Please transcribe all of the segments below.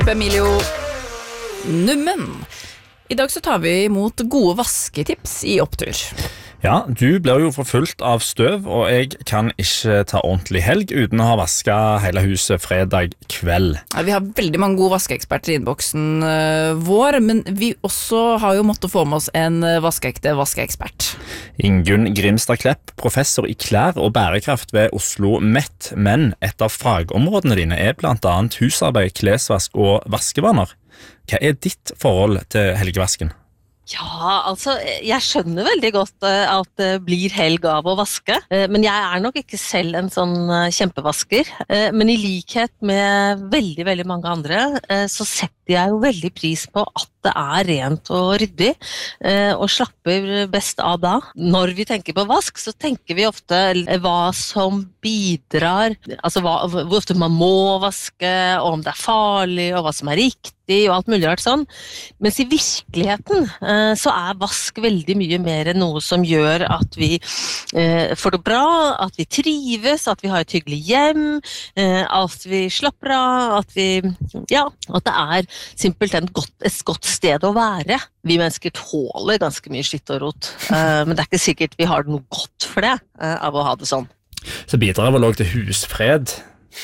Emilio Nummen. I dag så tar vi imot gode vasketips i opptur. Ja, du blir jo forfulgt av støv, og jeg kan ikke ta ordentlig helg uten å ha vasket hele huset fredag kveld. Ja, vi har veldig mange gode vaskeeksperter i innboksen vår, men vi også har jo måttet få med oss en vaskeekte vaskeekspert. Ingunn Grimstad Klepp, professor i klær og bærekraft ved Oslo Met, men et av fagområdene dine er blant annet husarbeid, klesvask og vaskevaner. Hva er ditt forhold til helgevasken? Ja, altså, jeg skjønner veldig godt at det blir helg av å vaske, men jeg er nok ikke selv en sånn kjempevasker. Men i likhet med veldig, veldig mange andre, så setter jeg jo veldig pris på at det er rent og ryddig, og slapper best av da. Når vi tenker på vask, så tenker vi ofte hva som bidrar, altså hvor ofte man må vaske, og om det er farlig, og hva som er riktig, og alt mulig rart sånn. Mens i virkeligheten så er vask veldig mye mer enn noe som gjør at vi får det bra, at vi trives, at vi har et hyggelig hjem, at vi slapper av, at det er simpelthen et godt sted å være. Vi mennesker tåler ganske mye skitt og rot, men det er ikke sikkert vi har noe godt for det av å ha det sånn. Så bidrar vel også til husfred?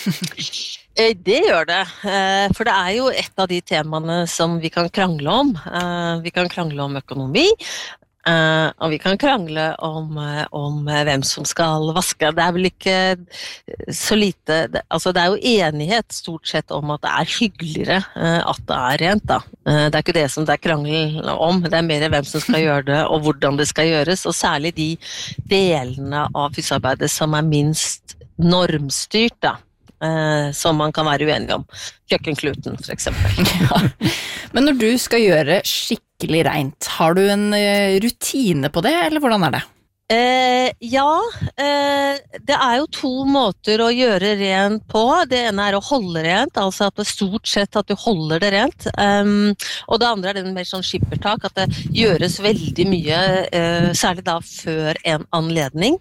Det gjør det, for det er jo et av de temaene som vi kan krangle om. Vi kan krangle om økonomi, og vi kan krangle om hvem som skal vaske. Det er vel ikke så lite, altså det er jo enighet stort sett om at det er hyggeligere at det er rent da. Det er ikke det som det er krangel om, det er mer hvem som skal gjøre det og hvordan det skal gjøres, og særlig de delene av husarbeidet som er minst normstyrt da. Som man kan være uenig om. Kjøkkenkluten, for eksempel. Ja. Men når du skal gjøre skikkelig rent, har du en rutine på det, eller hvordan er det? Det er jo to måter å gjøre rent på. Det ene er å holde rent, altså at det stort sett at du holder det rent. Og det andre er den mer sånn skippertak, at det gjøres veldig mye, særlig da før en anledning.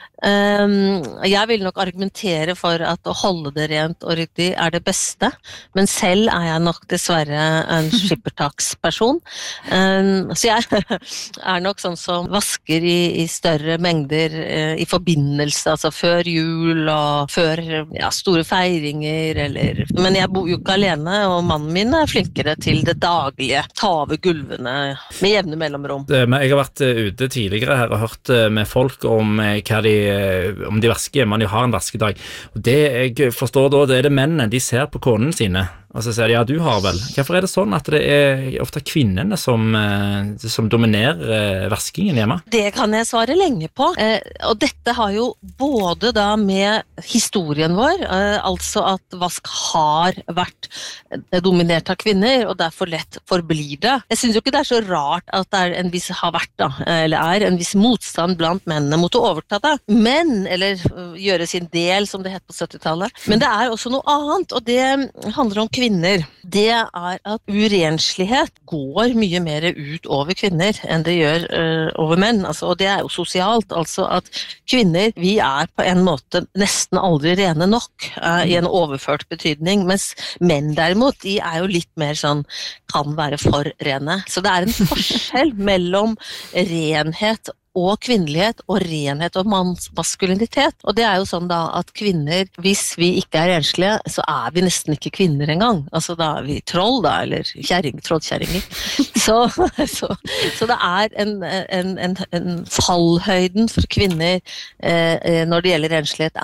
Jeg vil nok argumentere for at å holde det rent og ryddig er det beste, men selv er jeg nok dessverre en skippertaksperson. Så jeg er nok sånn som vasker i større mengder i forbindelse, altså før jul og før store feiringer, men jeg bor jo ikke alene, og mannen min er flinkere til det daglige, ta over gulvene med jevne mellomrom. Jeg har vært ute tidligere her og hørt med folk om om de vasker hjemme, de har en vaskedag. Og det jeg forstår da, det er det mennene, de ser på konene sine, og så sier de, ja, du har vel. Hvorfor er det sånn at det er ofte kvinnene som dominerer vaskingen hjemme? Det kan jeg svare lenge på, og dette har jo både da med historien vår, altså at vask har vært dominert av kvinner, og derfor lett forblir det. Jeg synes jo ikke det er så rart at det er en viss har vært da, eller er en viss motstand blant mennene mot å overta det, eller gjøre sin del, som det het på 70-tallet. Men det er også noe annet, og det handler om kvinner. Det er at urenslighet går mye mer ut over kvinner enn det gjør over menn, altså, og det er jo sosialt, altså at kvinner, vi er på en måte nesten aldri rene nok i en overført betydning, mens menn derimot, de er jo litt mer sånn, kan være for rene. Så det er en forskjell mellom renhet og kvinnelighet, og renhet og maskulinitet. Og det er jo sånn da at kvinner, hvis vi ikke er renslige, så er vi nesten ikke kvinner engang. Altså da er vi troll da, eller trollkjerringer. Så det er en fallhøyden for kvinner når det gjelder renslighet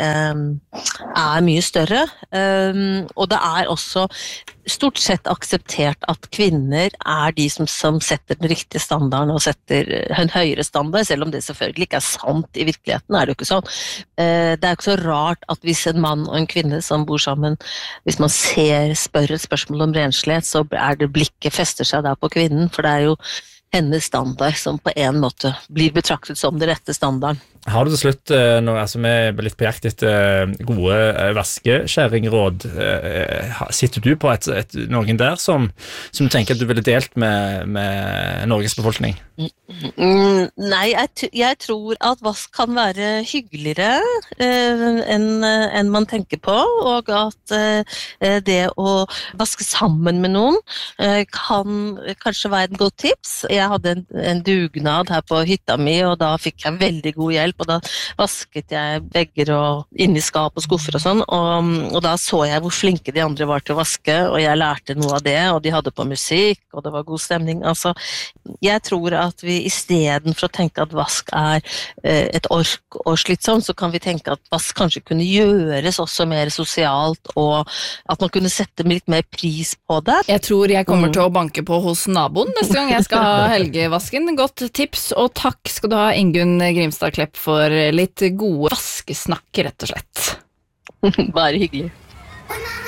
er mye større. Og det er også stort sett akseptert at kvinner er de som setter den riktige standarden og setter en høyere standard, selv om det selvfølgelig ikke er sant i virkeligheten, er det jo ikke sånn. Det er ikke så rart at hvis en mann og en kvinne som bor sammen, hvis man spør et spørsmål om renslighet, så er det blikket fester seg da på kvinnen, for det er jo hennes standard som på en måte blir betraktet som det rette standarden. Har du til slutt noe, altså vi er litt på jakt etter gode vaskeskjæringråd. Sitter du på noen der som du tenker at du ville delt med Norges befolkning? Nei, jeg tror at vask kan være hyggeligere enn man tenker på, og at det å vaske sammen med noen kan kanskje være et godt tips. Jeg hadde en dugnad her på hytta mi, og da fikk jeg veldig god hjelp, og da vasket jeg vegger og inni skap og skuffer og sånn, og da så jeg hvor flinke de andre var til å vaske, og jeg lærte noe av det, og de hadde på musikk, og det var god stemning. Altså, jeg tror at vi i stedet for å tenke at vask et ork og slitsomt, så kan vi tenke at vask kanskje kunne gjøres også mer sosialt, og at man kunne sette litt mer pris på det. Jeg tror jeg kommer til å banke på hos naboen neste gang jeg skal ha helgevasken. Godt tips, og takk skal du ha, Ingunn Grimstad Klepp, for litt gode vaskesnakk, rett og slett. Bare hyggelig.